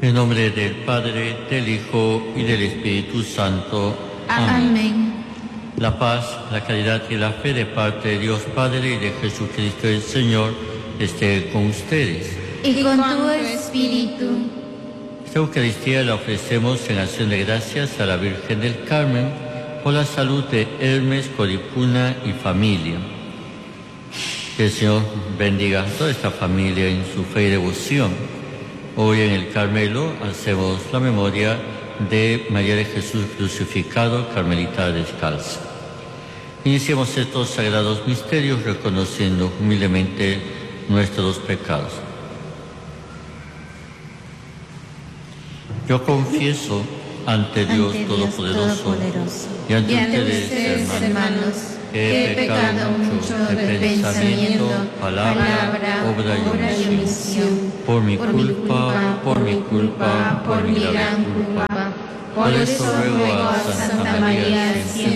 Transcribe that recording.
En nombre del Padre, del Hijo y del Espíritu Santo. Amén. La paz, la caridad y la fe de parte de Dios Padre y de Jesucristo el Señor esté con ustedes. Y con tu espíritu. Esta Eucaristía la ofrecemos en acción de gracias a la Virgen del Carmen por la salud de Hermes, Coripuna y familia. Que el Señor bendiga a toda esta familia en su fe y devoción. Hoy en el Carmelo hacemos la memoria de María de Jesús crucificado, Carmelita descalza. Iniciemos estos sagrados misterios reconociendo humildemente nuestros pecados. Yo confieso ante Dios Todopoderoso y ante ustedes, hermanos, que he pecado mucho de pensamiento, palabra, obra y omisión. Por mi culpa, por mi gran culpa. Por eso ruego a Santa María,